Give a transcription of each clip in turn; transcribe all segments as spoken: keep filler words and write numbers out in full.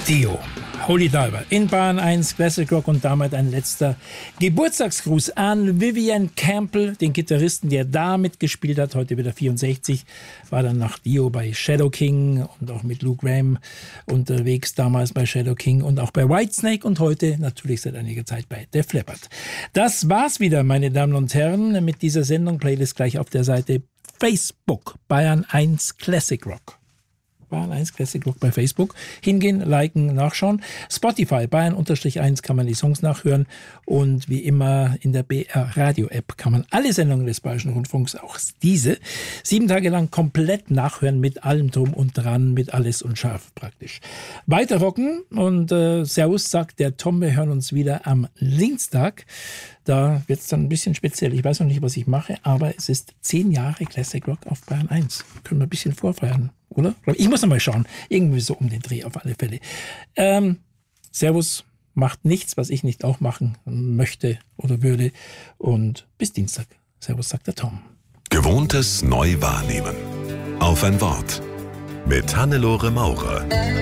Dio, Holy Diver in Bayern eins Classic Rock und damit ein letzter Geburtstagsgruß an Vivian Campbell, den Gitarristen, der da mitgespielt hat, heute wieder vierundsechzig, war dann nach Dio bei Shadow King und auch mit Lou Gramm unterwegs, damals bei Shadow King und auch bei Whitesnake und heute natürlich seit einiger Zeit bei Def Leppard. Das war's wieder, meine Damen und Herren, mit dieser Sendung. Playlist gleich auf der Seite Facebook, Bayern eins Classic Rock. Bayern eins Classic Rock bei Facebook. Hingehen, liken, nachschauen. Spotify, Bayern eins kann man die Songs nachhören. Und wie immer in der B R Radio App kann man alle Sendungen des Bayerischen Rundfunks, auch diese, sieben Tage lang komplett nachhören mit allem drum und dran, mit alles und scharf praktisch. Weiter rocken und äh, Servus sagt der Tom, wir hören uns wieder am Dienstag. Da wird es dann ein bisschen speziell. Ich weiß noch nicht, was ich mache, aber es ist zehn Jahre Classic Rock auf Bayern eins. Können wir ein bisschen vorfeiern, oder? Ich muss noch mal schauen. Irgendwie so um den Dreh auf alle Fälle. Ähm, Servus, macht nichts, was ich nicht auch machen möchte oder würde. Und bis Dienstag. Servus, sagt der Tom. Gewohntes neu wahrnehmen. Auf ein Wort. Mit Hannelore Maurer.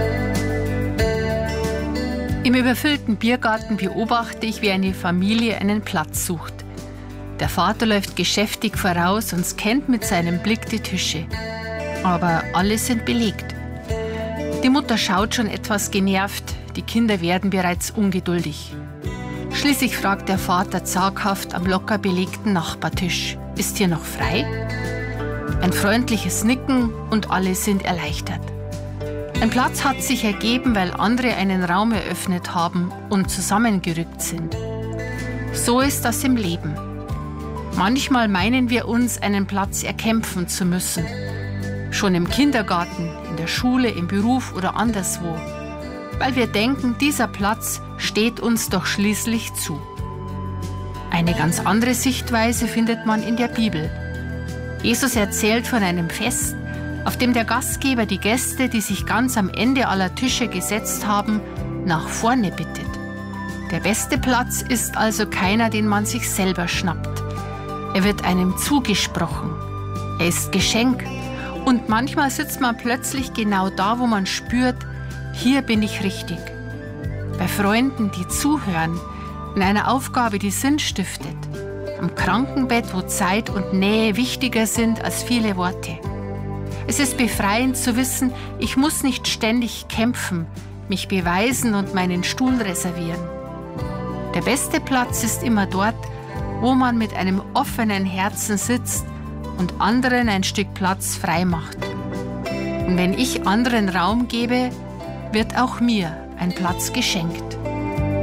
Im überfüllten Biergarten beobachte ich, wie eine Familie einen Platz sucht. Der Vater läuft geschäftig voraus und scannt mit seinem Blick die Tische. Aber alle sind belegt. Die Mutter schaut schon etwas genervt, die Kinder werden bereits ungeduldig. Schließlich fragt der Vater zaghaft am locker belegten Nachbartisch: Ist hier noch frei? Ein freundliches Nicken und alle sind erleichtert. Ein Platz hat sich ergeben, weil andere einen Raum eröffnet haben und zusammengerückt sind. So ist das im Leben. Manchmal meinen wir uns, einen Platz erkämpfen zu müssen. Schon im Kindergarten, in der Schule, im Beruf oder anderswo. Weil wir denken, dieser Platz steht uns doch schließlich zu. Eine ganz andere Sichtweise findet man in der Bibel. Jesus erzählt von einem Fest, auf dem der Gastgeber die Gäste, die sich ganz am Ende aller Tische gesetzt haben, nach vorne bittet. Der beste Platz ist also keiner, den man sich selber schnappt. Er wird einem zugesprochen. Er ist Geschenk. Und manchmal sitzt man plötzlich genau da, wo man spürt, hier bin ich richtig. Bei Freunden, die zuhören, in einer Aufgabe, die Sinn stiftet. Am Krankenbett, wo Zeit und Nähe wichtiger sind als viele Worte. Es ist befreiend zu wissen, ich muss nicht ständig kämpfen, mich beweisen und meinen Stuhl reservieren. Der beste Platz ist immer dort, wo man mit einem offenen Herzen sitzt und anderen ein Stück Platz frei macht. Und wenn ich anderen Raum gebe, wird auch mir ein Platz geschenkt.